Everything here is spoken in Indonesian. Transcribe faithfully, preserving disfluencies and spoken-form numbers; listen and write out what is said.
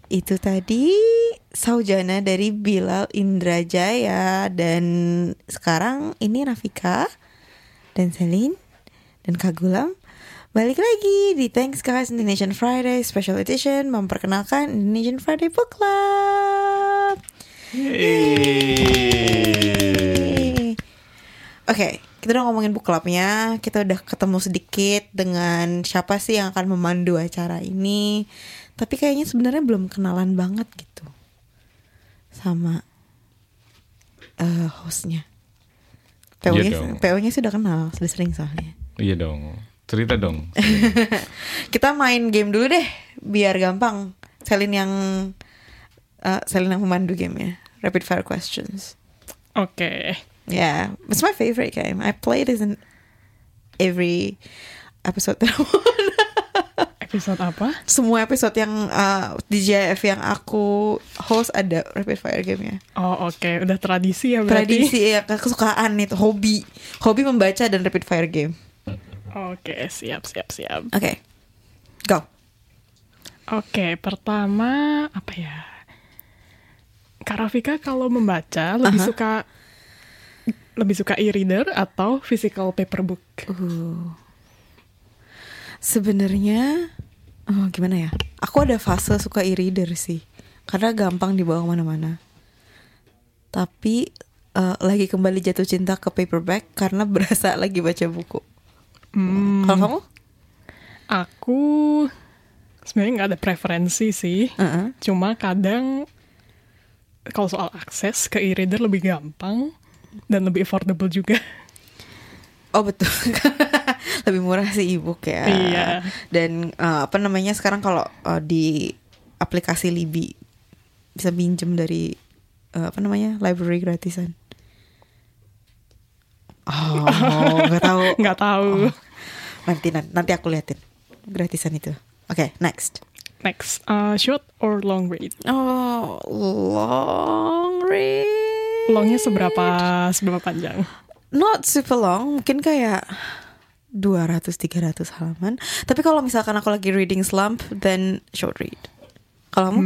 Itu tadi Saujana dari Bilal Indrajaya. Dan sekarang ini Rafika dan Selin dan Kak Gulam balik lagi di Thanks Guys Indonesian Friday Special Edition, memperkenalkan Indonesian Friday Book Club. Yeay. Oke, okay, kita udah ngomongin book clubnya. Kita udah ketemu sedikit dengan siapa sih yang akan memandu acara ini. Tapi kayaknya sebenarnya belum kenalan banget gitu sama uh, hostnya. P O-nya, iya P O-nya sudah kenal, sudah sering soalnya. Iya dong, cerita dong. Kita main game dulu deh, biar gampang. Selin yang uh, Selin yang memandu gamenya. Rapid fire questions. Oke. Okay. Yeah, it's my favorite game. I play it in every episode. Episode apa? Semua episode yang uh, di J F yang aku host ada rapid fire game-nya. Oh oke, okay. Udah tradisi ya berarti. Tradisi ya, kesukaan itu, hobi. Hobi membaca dan rapid fire game. Oke, okay, siap siap siap. Oke, okay. Go. Oke, okay, pertama apa ya? Kak Rafika kalau membaca lebih uh-huh. suka lebih suka e-reader atau physical paper book? Uh. Sebenarnya, oh gimana ya? Aku ada fase suka e-reader sih, karena gampang dibawa kemana-mana. Tapi uh, lagi kembali jatuh cinta ke paperback karena berasa lagi baca buku. Hmm. Kalau kamu? Aku sebenarnya nggak ada preferensi sih. Uh-uh. Cuma kadang kalau soal akses ke e-reader lebih gampang dan lebih affordable juga. Oh betul. Lebih murah sih e-book ya. Iya. Dan uh, apa namanya sekarang kalau uh, di aplikasi Libby bisa pinjem dari uh, apa namanya library gratisan. Oh, nggak tahu. Nggak tahu. Oh, nanti, nanti nanti aku liatin gratisan itu. Oke, okay, next. Next, uh, short or long read? Oh, long read. Longnya seberapa seberapa panjang? Not super long, mungkin kayak dua ratus sampai tiga ratus halaman. Tapi kalau misalkan aku lagi reading slump, then short read. Kalau kamu?